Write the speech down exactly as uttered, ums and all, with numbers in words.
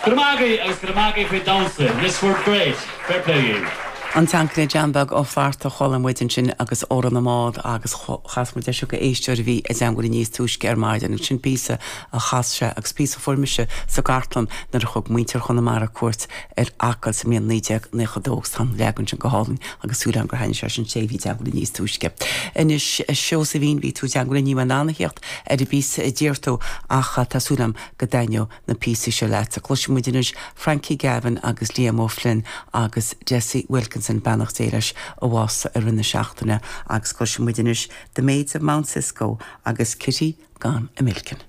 Gramagi, agus Gramagi for dancing. This worked great. Fair play you. An tancna Jambag ó farta cholam muidin sin agus óran na mád agus chasmu de siúcha éisteir bhí is an gúin níos túis germáid an sin písa a chasse agus písa formise sa gartlan nar chug muintir chun na mar a cuat ar acal sa mian nídeag na chodógs tan legann sin go hálan agus súla an gur hain se sin sé bhí de gúin níos túisce. Inis seo sa bhín bhí tú de gúin níomh an annaíocht ar i bís díirtó acha tásúlam go daineo na písa se leit a cloisi muidinis Frankie Gavin agus Liam O'Flynn agus Jesse Wilkins in Banach Déiris a bhás a rinne seachtainna agus cloisi muidinis The Maids of Mount Cisco agus Kitty gan a Milken.